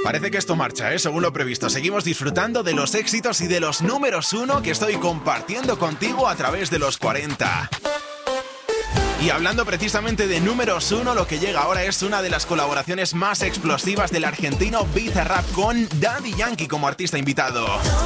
Parece que esto marcha, según lo previsto. Seguimos disfrutando de los éxitos y de los números 1 que estoy compartiendo contigo a través de los 40. Y hablando precisamente de números 1, lo que llega ahora es una de las colaboraciones más explosivas del argentino Bizarrap con Daddy Yankee como artista invitado.